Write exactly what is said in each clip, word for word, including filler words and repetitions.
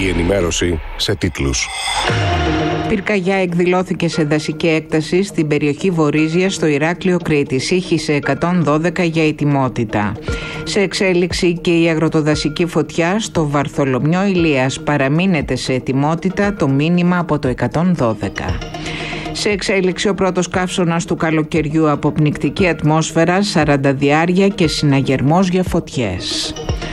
Η ενημέρωση σε τίτλους. Πυρκαγιά εκδηλώθηκε σε δασική έκταση στην περιοχή Βορίζια στο Ηράκλειο Κρήτης. Ήχησε εκατόν δώδεκα για ετοιμότητα. Σε εξέλιξη και η αγροτοδασική φωτιά στο Βαρθολομιό Ηλίας. Παραμείνετε σε ετοιμότητα, το μήνυμα από το εκατόν δώδεκα. Σε εξέλιξη ο πρώτος καύσωνας του καλοκαιριού, αποπνικτική ατμόσφαιρα, σαρανταδιάρια και συναγερμός για φωτιές.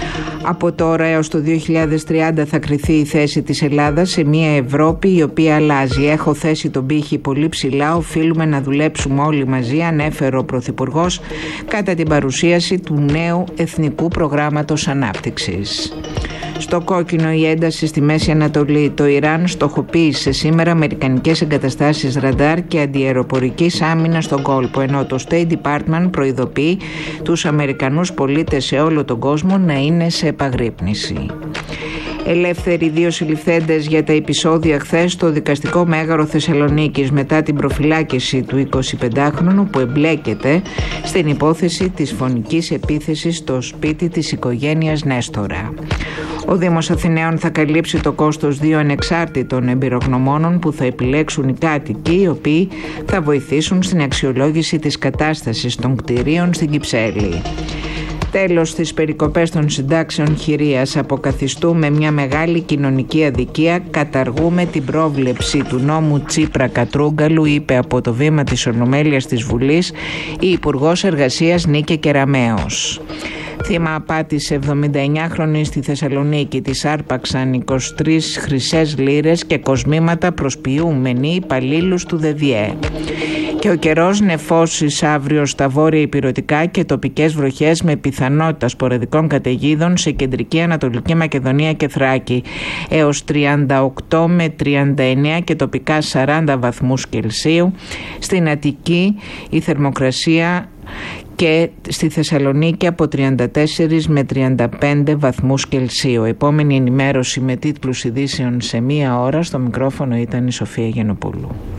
Από τώρα έως το δύο χιλιάδες τριάντα θα κριθεί η θέση της Ελλάδας σε μια Ευρώπη η οποία αλλάζει. Έχω θέσει τον πύχη πολύ ψηλά, οφείλουμε να δουλέψουμε όλοι μαζί, ανέφερε ο Πρωθυπουργός κατά την παρουσίαση του νέου Εθνικού Προγράμματος Ανάπτυξης. Στο κόκκινο η ένταση στη Μέση Ανατολή. Το Ιράν στοχοποίησε σήμερα αμερικανικές εγκαταστάσεις ραντάρ και αντιαεροπορικής άμυνας στον κόλπο, ενώ το State Department προειδοποιεί τους Αμερικανούς πολίτες σε όλο τον κόσμο να είναι σε επαγρύπνηση. Ελεύθεροι δύο συλληφθέντες για τα επεισόδια χθες στο δικαστικό μέγαρο Θεσσαλονίκης μετά την προφυλάκηση του εικοσιπεντάχρονου που εμπλέκεται στην υπόθεση της φωνικής επίθεσης στο σπίτι της οικογένειας Νέστορα. Ο Δήμος Αθηναίων θα καλύψει το κόστος δύο ανεξάρτητων εμπειρογνωμόνων που θα επιλέξουν οι κάτοικοι, οι οποίοι θα βοηθήσουν στην αξιολόγηση της κατάστασης των κτηρίων στην Κυψέλη. Τέλος, στις περικοπές των συντάξεων χειρίας αποκαθιστούμε μια μεγάλη κοινωνική αδικία, καταργούμε την πρόβλεψη του νόμου Τσίπρα-Κατρούγκαλου, είπε από το βήμα της Ολομέλειας της Βουλής η Υπουργός Εργασίας Νίκη Κεραμέως. Θύμα απάτης εβδομηνταεννιάχρονη στη Θεσσαλονίκη, της άρπαξαν είκοσι τρεις χρυσές λίρες και κοσμήματα προσποιούμενοι υπαλλήλους του ΔΔΕ. Και ο καιρός, νεφώσεις αύριο στα βόρεια ηπειρωτικά και τοπικές βροχές με πιθανότητα σποραδικών καταιγίδων σε κεντρική Ανατολική Μακεδονία και Θράκη, έως τριάντα οκτώ με τριάντα εννέα και τοπικά σαράντα βαθμούς Κελσίου. Στην Αττική η θερμοκρασία και στη Θεσσαλονίκη από τριάντα τέσσερα με τριάντα πέντε βαθμούς Κελσίου. Επόμενη ενημέρωση με τίτλους ειδήσεων σε μία ώρα. Στο μικρόφωνο ήταν η Σοφία Γενοπούλου.